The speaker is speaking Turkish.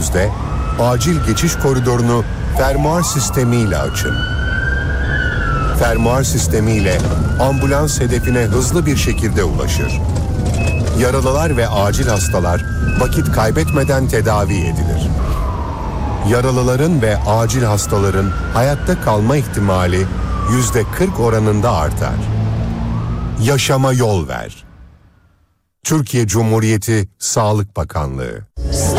gördüğünüzde acil geçiş koridorunu fermuar sistemiyle açın. Fermuar sistemiyle ambulans hedefine hızlı bir şekilde ulaşır. Yaralılar ve acil hastalar vakit kaybetmeden tedavi edilir. Yaralıların ve acil hastaların hayatta kalma ihtimali %40 oranında artar. Yaşama yol ver. Türkiye Cumhuriyeti Sağlık Bakanlığı.